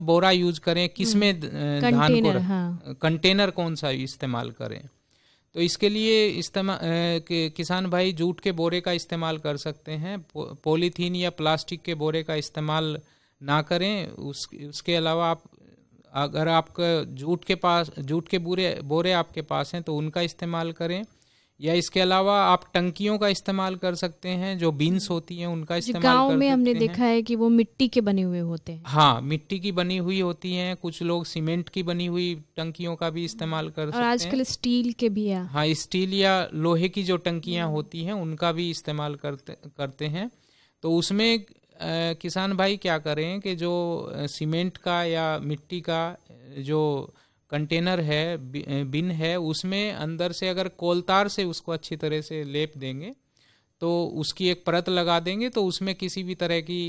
बोरा use करें, किस में धान को हाँ। कंटेनर कौन सा इस्तेमाल करें। तो इसके लिए किसान भाई जूट के बोरे का इस्तेमाल कर सकते हैं, पॉलीथीन या प्लास्टिक के बोरे का इस्तेमाल ना करें। उसके अलावा आप अगर आपका जूट के बोरे आपके पास हैं तो उनका इस्तेमाल करें, या इसके अलावा आप टंकियों का इस्तेमाल कर सकते हैं, जो बीन्स होती हैं उनका इस्तेमाल कर सकते हैं। गाँव में हमने देखा है कि वो मिट्टी के बने हुए होते हैं। हाँ, मिट्टी की बनी हुई होती हैं, कुछ लोग सीमेंट की बनी हुई टंकियों का भी इस्तेमाल कर सकते हैं। और आजकल स्टील के भी है। हाँ, स्टील या लोहे की जो टंकियां होती हैं उनका भी इस्तेमाल करते हैं। तो उसमें किसान भाई क्या करें कि जो सीमेंट का या मिट्टी का जो कंटेनर है, बिन है, उसमें अंदर से अगर कोलतार से उसको अच्छी तरह से लेप देंगे तो उसकी एक परत लगा देंगे तो उसमें किसी भी तरह की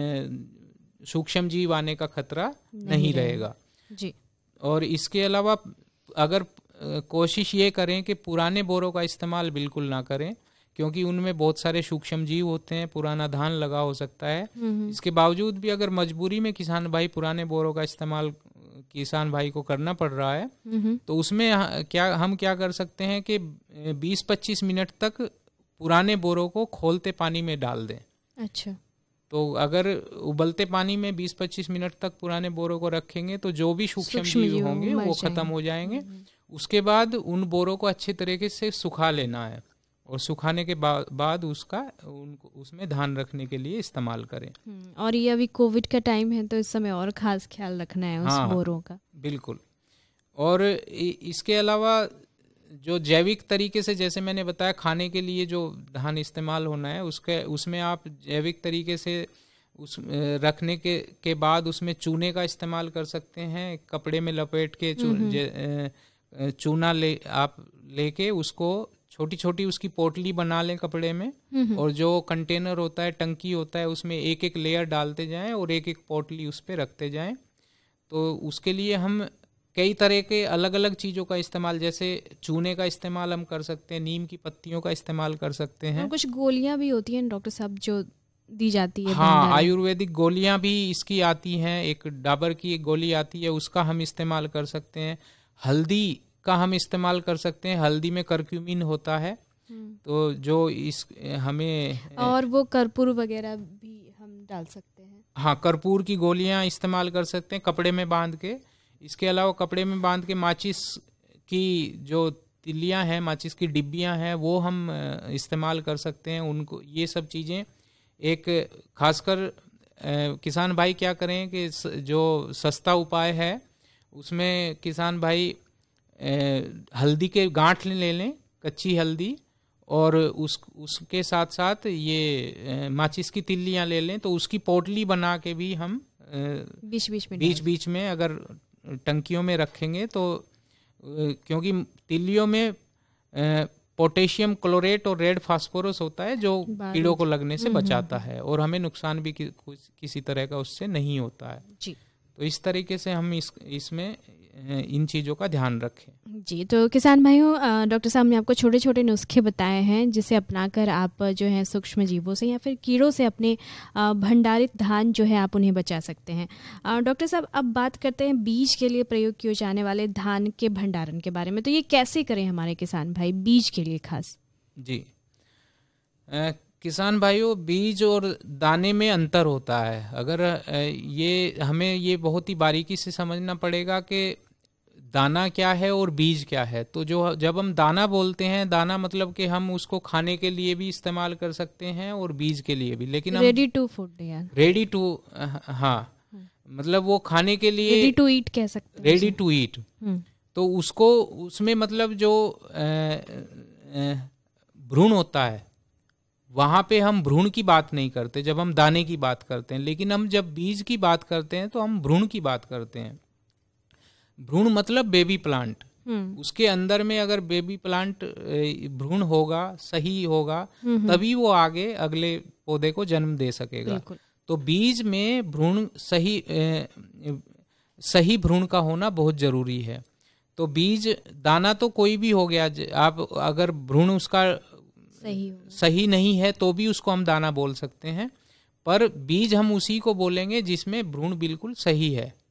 सूक्ष्म जीव आने का खतरा नहीं रहेगा जी। और इसके अलावा अगर कोशिश ये करें कि पुराने बोरों का इस्तेमाल बिल्कुल ना करें, क्योंकि उनमें बहुत सारे सूक्ष्म जीव होते हैं, पुराना धान लगा हो सकता है। इसके बावजूद भी अगर मजबूरी में किसान भाई पुराने बोरों का इस्तेमाल किसान भाई को करना पड़ रहा है तो उसमें हम क्या कर सकते हैं कि 20-25 मिनट तक पुराने बोरों को खोलते पानी में डाल दें। अच्छा। तो अगर उबलते पानी में 20-25 मिनट तक पुराने बोरों को रखेंगे तो जो भी सूक्ष्म जीव होंगे वो खत्म हो जाएंगे। उसके बाद उन बोरों को अच्छे तरीके से सुखा लेना है और सुखाने के बाद उसमें धान रखने के लिए इस्तेमाल करें। और ये अभी कोविड का टाइम है तो इस समय और खास ख्याल रखना है उस बोरों का। बिल्कुल। और इसके अलावा जो जैविक तरीके से, जैसे मैंने बताया, खाने के लिए जो धान इस्तेमाल होना है उसमें आप जैविक तरीके से रखने के बाद उसमें चूने का इस्तेमाल कर सकते हैं। कपड़े में लपेट के चूना लेके उसको छोटी छोटी उसकी पोटली बना लें कपड़े में, और जो कंटेनर होता है, टंकी होता है, उसमें एक एक लेयर डालते जाएं और एक एक पोटली उस पर रखते जाएं। तो उसके लिए हम कई तरह के अलग अलग चीज़ों का इस्तेमाल, जैसे चूने का इस्तेमाल हम कर सकते हैं, नीम की पत्तियों का इस्तेमाल कर सकते हैं। कुछ गोलियां भी होती हैं डॉक्टर साहब जो दी जाती है। हाँ, आयुर्वेदिक गोलियां भी इसकी आती हैं, एक डाबर की एक गोली आती है, उसका हम इस्तेमाल कर सकते हैं। हल्दी का हम इस्तेमाल कर सकते हैं, हल्दी में करक्यूमिन होता है, तो जो हमें और वो कर्पूर वगैरह भी हम डाल सकते हैं। हाँ, कर्पूर की गोलियां इस्तेमाल कर सकते हैं कपड़े में बांध के। इसके अलावा कपड़े में बांध के माचिस की जो तिल्लियां हैं, माचिस की डिब्बियां हैं, वो हम इस्तेमाल कर सकते हैं उनको। ये सब चीज़ें एक खासकर किसान भाई क्या करें कि जो सस्ता उपाय है उसमें किसान भाई हल्दी के गांठ ले लें, कच्ची हल्दी, और उसके साथ साथ ये माचिस की तिल्लियां ले लें, तो उसकी पोटली बना के भी हम बीच में अगर टंकियों में रखेंगे तो, क्योंकि तिल्लियों में पोटेशियम क्लोरेट और रेड फास्फोरस होता है जो कीड़ों को लगने से बचाता है और हमें नुकसान भी किसी तरह का उससे नहीं होता है जी। तो इस तरीके से हम इसमें इन चीज़ों का ध्यान रखें जी। तो किसान भाइयों, डॉक्टर साहब ने आपको छोटे छोटे नुस्खे बताए हैं जिसे अपनाकर आप जो है सूक्ष्म जीवों से या फिर कीड़ों से अपने भंडारित धान जो है आप उन्हें बचा सकते हैं। डॉक्टर साहब, अब बात करते हैं बीज के लिए प्रयोग किए जाने वाले धान के भंडारण के बारे में। तो ये कैसे करें हमारे किसान भाई बीज के लिए खास? जी, किसान भाइयों, बीज और दाने में अंतर होता है। अगर हमें ये बहुत ही बारीकी से समझना पड़ेगा कि दाना क्या है और बीज क्या है। तो जब हम दाना बोलते हैं, दाना मतलब कि हम उसको खाने के लिए भी इस्तेमाल कर सकते हैं और बीज के लिए भी, लेकिन ready to food, ready to, हाँ, मतलब वो खाने के लिए रेडी टू ईट कह सकते हैं, रेडी टू ईट। तो उसमें मतलब जो भ्रूण होता है वहां पे हम भ्रूण की बात नहीं करते जब हम दाने की बात करते हैं, लेकिन हम जब बीज की बात करते हैं तो हम भ्रूण की बात करते हैं। भ्रूण मतलब बेबी प्लांट। उसके अंदर में अगर बेबी प्लांट भ्रूण होगा, सही होगा, तभी वो आगे अगले पौधे को जन्म दे सकेगा। तो बीज में भ्रूण सही भ्रूण का होना बहुत जरूरी है। तो बीज, दाना तो कोई भी हो गया, आप अगर भ्रूण उसका सही नहीं है तो भी उसको हम दाना बोल सकते हैं, पर बीज हम उसी को बोलेंगे जिसमें भ्रूण बिल्कुल सही है।